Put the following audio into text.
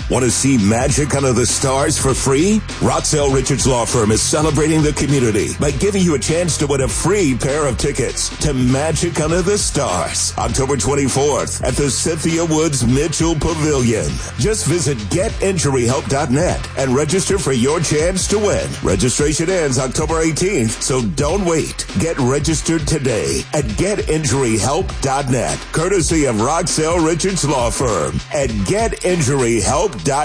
Want to see magic under the stars for free? Roxell Richards Law Firm is celebrating the community by giving you a chance to win a free pair of tickets to Magic Under the Stars, October 24th at the Cynthia Woods Mitchell Pavilion. Just visit getinjuryhelp.net and register for your chance to win. Registration ends October 18th, so don't wait. Get registered today at getinjuryhelp.net, courtesy of Roxell Richards Law Firm at getinjuryhelp.net.